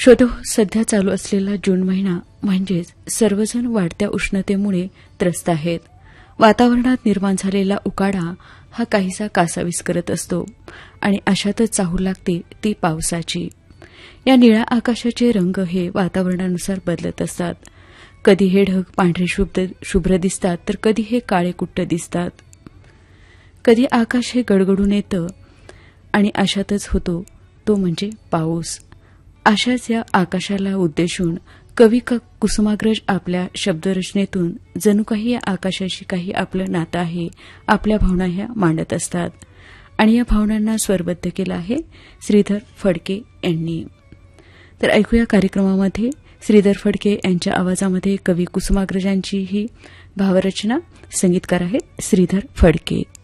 श्रोतो, सध्या चालू असलेला जून महिना म्हणजेच सर्वजण वाढत्या उष्णतेमुळे त्रस्त आहेत. वातावरणात निर्माण झालेला उकाडा हा काहीसा कासावीस करत असतो आणि अशातच चाहूल लागते ती पावसाची. या निळ्या आकाशाचे रंग हे वातावरणानुसार बदलत असतात. कधी हे ढग पांढरे शुभ्र दिसतात तर कधी हे काळे कुट्ट दिसतात. कधी आकाश हे गडगडून येतं आणि अशातच होतो तो म्हणजे पाऊस. अशाच या आकाशाला उद्देशून कवी कुसुमाग्रज आपल्या शब्दरचनेतून जणू काही या आकाशाशी काही आपलं नातं आहे, आपल्या भावना ह्या मांडत असतात आणि या भावनांना स्वरबद्ध केलं आहे श्रीधर फडके यांनी. तर ऐकूया कार्यक्रमामध्ये श्रीधर फडके यांच्या आवाजामध्ये कवी कुसुमाग्रजांची ही भावरचना. संगीतकार आहेत श्रीधर फडके.